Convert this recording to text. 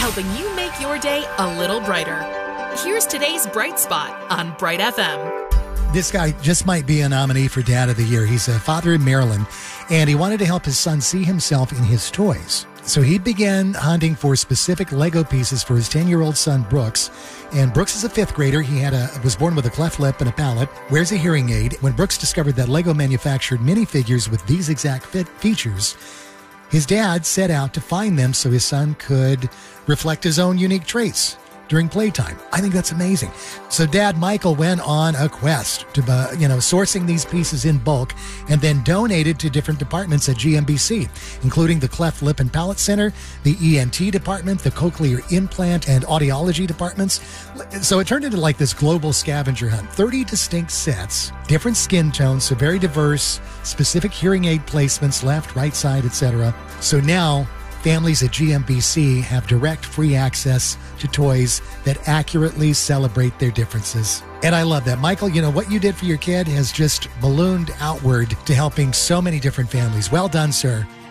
helping you make your day a little brighter. Here's today's Bright Spot on Bright FM. This guy just might be a nominee for Dad of the Year. He's a father in Maryland, and he wanted to help his son see himself in his toys. So he began hunting for specific Lego pieces for his 10-year-old son, Brooks. And Brooks is a fifth grader. He was born with a cleft lip and a palate, wears a hearing aid. When Brooks discovered that Lego manufactured minifigures with these exact features, his dad set out to find them so his son could reflect his own unique traits during playtime. I think that's amazing. So Dad Michael went on a quest to, sourcing these pieces in bulk and then donated to different departments at GMBC, including the Cleft Lip and Palate Center, the ENT department, the Cochlear Implant and Audiology departments. So it turned into like this global scavenger hunt. 30 distinct sets, different skin tones, so very diverse, specific hearing aid placements, left, right side, etc. So now families at GMBC have direct free access to toys that accurately celebrate their differences. And I love that. Michael, what you did for your kid has just ballooned outward to helping so many different families. Well done, sir.